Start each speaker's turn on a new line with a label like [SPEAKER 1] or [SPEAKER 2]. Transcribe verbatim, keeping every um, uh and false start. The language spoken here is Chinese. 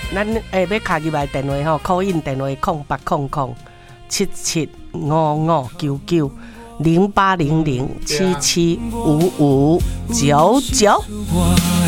[SPEAKER 1] 咱诶要卡入来电话吼，call in电话空八空空七七五五九九零八零零七七五五九九。